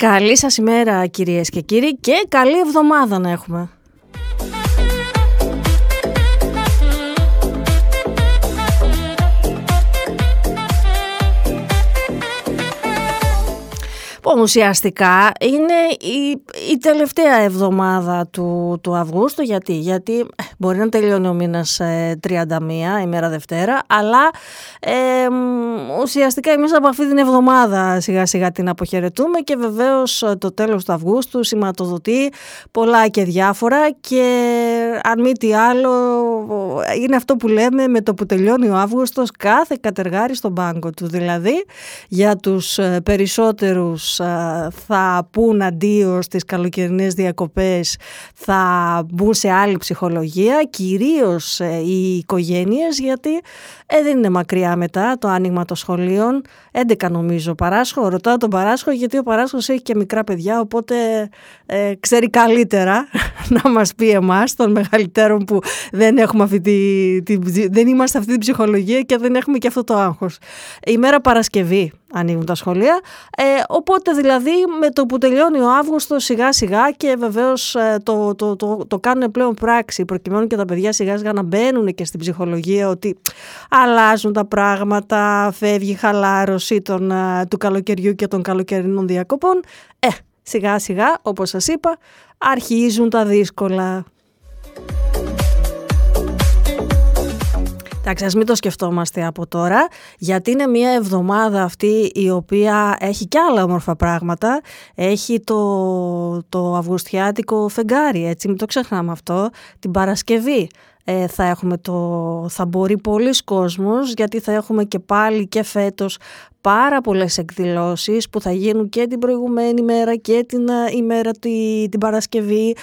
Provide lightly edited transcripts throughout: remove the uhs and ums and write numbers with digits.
Καλή σας ημέρα κυρίες και κύριοι και καλή εβδομάδα να έχουμε. Ουσιαστικά είναι η τελευταία εβδομάδα του Αυγούστου. Γιατί μπορεί να τελειώνει ο μήνας 31, ημέρα Δευτέρα, αλλά ουσιαστικά εμείς από αυτή την εβδομάδα σιγά σιγά την αποχαιρετούμε και βεβαίως το τέλος του Αυγούστου σηματοδοτεί πολλά και διάφορα και αν μη τι άλλο είναι αυτό που λέμε, με το που τελειώνει ο Αύγουστος κάθε κατεργάρι στον πάγκο του. Δηλαδή για τους περισσότερους θα πούν αντίο στις καλοκαιρινές διακοπές, θα μπουν σε άλλη ψυχολογία, κυρίως οι οικογένειες, γιατί δεν είναι μακριά μετά το άνοιγμα των σχολείων. 11 νομίζω Παράσχο, ρωτάω τον Παράσχο γιατί ο Παράσχος έχει και μικρά παιδιά, οπότε ξέρει καλύτερα να μας πει εμάς των μεγαλύτερων που δεν έχουμε δεν είμαστε αυτή την ψυχολογία και δεν έχουμε και αυτό το άγχος. Η μέρα Παρασκευή ανοίγουν τα σχολεία, οπότε δηλαδή με το που τελειώνει ο Αύγουστος σιγά σιγά και βεβαίως το κάνουν πλέον πράξη προκειμένου και τα παιδιά σιγά σιγά να μπαίνουν και στην ψυχολογία ότι αλλάζουν τα πράγματα, φεύγει η χαλάρωση του καλοκαιριού και των καλοκαιρινών διακοπών. Σιγά σιγά, όπως σας είπα, αρχίζουν τα δύσκολα. Εντάξει, ας μην το σκεφτόμαστε από τώρα, γιατί είναι μια εβδομάδα αυτή η οποία έχει και άλλα όμορφα πράγματα. Έχει το αυγουστιάτικο φεγγάρι, έτσι, μην το ξεχνάμε αυτό, την Παρασκευή. Θα μπορεί πολλοί κόσμος, γιατί θα έχουμε και πάλι και φέτος πάρα πολλές εκδηλώσεις που θα γίνουν και την προηγουμένη μέρα και την ημέρα την Παρασκευή.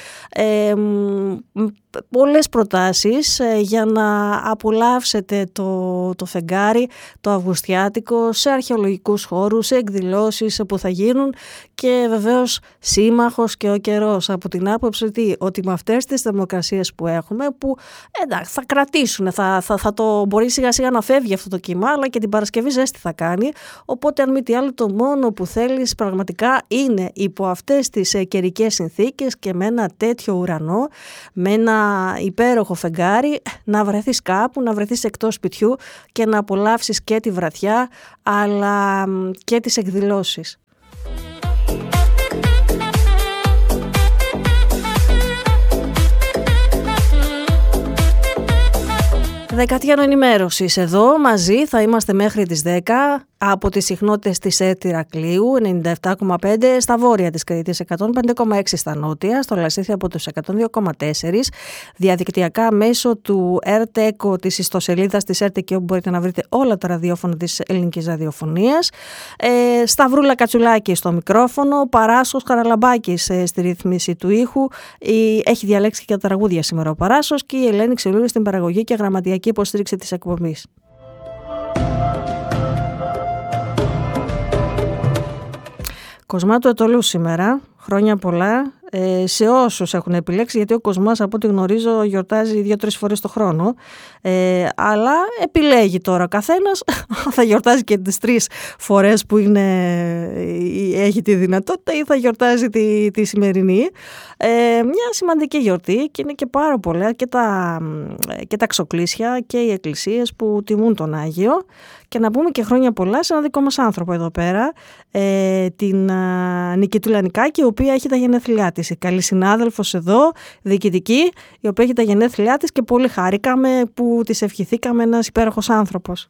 Πολλές προτάσεις για να απολαύσετε το φεγγάρι, το αυγουστιάτικο, σε αρχαιολογικούς χώρους, σε εκδηλώσεις που θα γίνουν και βεβαίως σύμμαχος και ο καιρός, από την άποψη ότι με αυτές τις θερμοκρασίες που έχουμε, που εντάξει, θα κρατήσουν, θα το μπορεί σιγά σιγά να φεύγει αυτό το κύμα, αλλά και την Παρασκευή ζέστη θα κάνει, οπότε αν μη τι άλλο το μόνο που θέλεις πραγματικά είναι υπό αυτές τις καιρικές συνθήκες και με ένα τέτοιο ουρανό, με ένα υπέροχο φεγγάρι, να βρεθείς κάπου, να βρεθείς εκτός σπιτιού και να απολαύσεις και τη βραδιά αλλά και τις εκδηλώσεις. Δεκατιανό ενημέρωσης εδώ μαζί θα είμαστε μέχρι τις 10 από τις συχνότητες της ΕΡΤ Ηρακλείου 97,5 στα βόρεια της Κρήτης, 105,6 στα νότια, στο Λασίθι από τους 102,4, διαδικτυακά μέσω του ΕΡΤ ΕΚΟ της ιστοσελίδας της ΕΡΤ, εκεί όπου μπορείτε να βρείτε όλα τα ραδιόφωνα της ελληνικής ραδιοφωνίας. Σταυρούλα Κατσουλάκη στο μικρόφωνο, Παράσχος Καραλαμπάκης στη ρύθμιση του ήχου. Έχει διαλέξει και τα τραγούδια σήμερα ο Παράσχος και η Ελένη Ξυλούρη στην παραγωγή και γραμματιακή υποστήριξη της εκπομπής. Κοσμά του Ετωλού σήμερα, χρόνια πολλά σε όσους έχουν επιλέξει, γιατί ο Κοσμάς από ό,τι γνωρίζω γιορτάζει 2-3 φορές το χρόνο, αλλά επιλέγει τώρα ο καθένας, θα γιορτάζει και τις 3 φορές που έχει τη δυνατότητα ή θα γιορτάζει τη σημερινή. Μια σημαντική γιορτή και είναι και πάρα πολλά και τα ξοκλήσια και οι εκκλησίες που τιμούν τον Άγιο. Και να πούμε και χρόνια πολλά σε ένα δικό μας άνθρωπο εδώ πέρα, την Νικητούλα Λανικάκη, η οποία έχει τα γενέθλιά της. Η καλή συνάδελφος εδώ, διοικητική, η οποία έχει τα γενέθλιά της και πολύ χάρηκαμε που της ευχηθήκαμε, ένας υπέροχος άνθρωπος.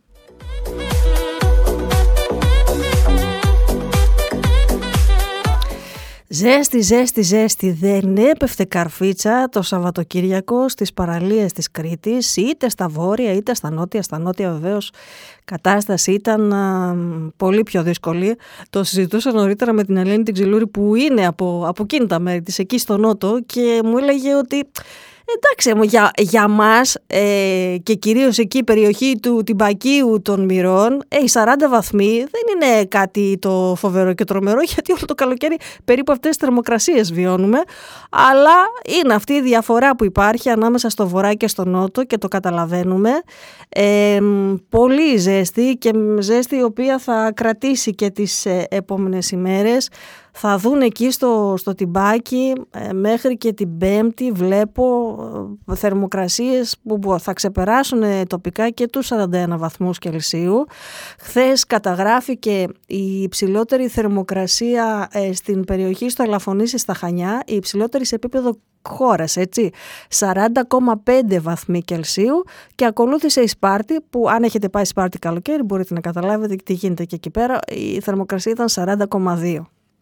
Ζέστη, δεν έπεφτε καρφίτσα το Σαββατοκύριακο στις παραλίες της Κρήτης, είτε στα βόρεια είτε στα νότια. Στα νότια βεβαίως κατάσταση ήταν πολύ πιο δύσκολη. Το συζητούσα νωρίτερα με την Ελένη την Ξυλούρη που είναι από εκείνη τα μέρη της, εκεί στο νότο, και μου έλεγε ότι εντάξει, για μας και κυρίως εκεί η περιοχή του Τυμπακίου των Μυρών, οι 40 βαθμοί δεν είναι κάτι το φοβερό και τρομερό, γιατί όλο το καλοκαίρι περίπου αυτές τις θερμοκρασίες βιώνουμε, αλλά είναι αυτή η διαφορά που υπάρχει ανάμεσα στο βορρά και στο νότο και το καταλαβαίνουμε. Πολύ ζέστη, και ζέστη η οποία θα κρατήσει και τις επόμενες ημέρες. θα δουν εκεί στο Τιμπάκι μέχρι και την Πέμπτη βλέπω θερμοκρασίες που θα ξεπεράσουν τοπικά και τους 41 βαθμούς Κελσίου. Χθες καταγράφηκε η υψηλότερη θερμοκρασία στην περιοχή στο Ελαφωνήσι στα Χανιά, η υψηλότερη σε επίπεδο χώρας, έτσι, 40,5 βαθμοί Κελσίου, και ακολούθησε η Σπάρτη, που αν έχετε πάει Σπάρτη καλοκαίρι μπορείτε να καταλάβετε τι γίνεται και εκεί πέρα, η θερμοκρασία ήταν 40,2.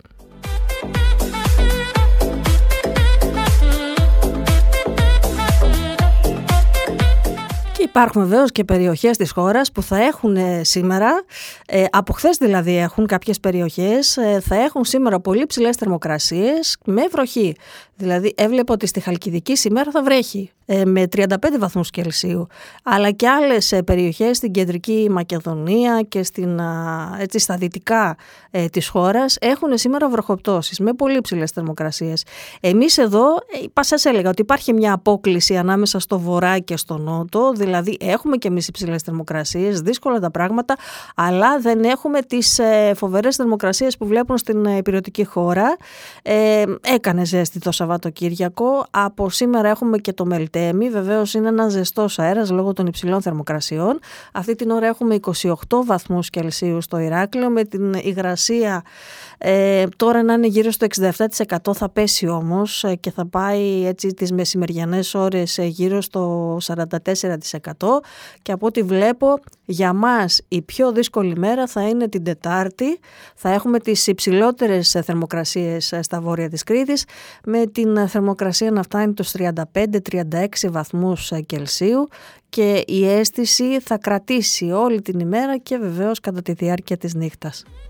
Υπάρχουν βεβαίως και περιοχές της χώρας που θα έχουν σήμερα, από χθες δηλαδή έχουν κάποιες περιοχές, θα έχουν σήμερα πολύ ψηλές θερμοκρασίες με βροχή. Δηλαδή έβλεπα ότι στη Χαλκιδική σήμερα θα βρέχει με 35 βαθμούς Κελσίου, αλλά και άλλες περιοχές στην κεντρική Μακεδονία και έτσι, στα δυτικά της χώρας έχουν σήμερα βροχοπτώσεις με πολύ ψηλές θερμοκρασίες. Εμείς εδώ σας έλεγα ότι υπάρχει μια απόκλιση ανάμεσα στο βορρά και στο νότο, δηλαδή έχουμε και εμείς υψηλές θερμοκρασίες, δύσκολα τα πράγματα, αλλά δεν έχουμε τις φοβερές θερμοκρασίες που βλέπουν στην υπηρετική χώρα. Έκανε ζέστη το Σαββατοκύριακο, από σήμερα έχουμε και το Μελτέμι, βεβαίως είναι ένας ζεστός αέρας λόγω των υψηλών θερμοκρασιών. Αυτή την ώρα έχουμε 28 βαθμούς Κελσίου στο Ηράκλειο, με την υγρασία τώρα να είναι γύρω στο 67%, θα πέσει όμως και θα πάει έτσι τις μεσημεριανές ώρες γύρω στο 44%, και από ό,τι βλέπω για μας η πιο δύσκολη μέρα θα είναι την Τετάρτη. Θα έχουμε τις υψηλότερες θερμοκρασίες στα βόρεια της Κρήτης, με την θερμοκρασία να φτάνει τους 35-36 βαθμούς Κελσίου, και η αίσθηση θα κρατήσει όλη την ημέρα και βεβαίως κατά τη διάρκεια της νύχτας.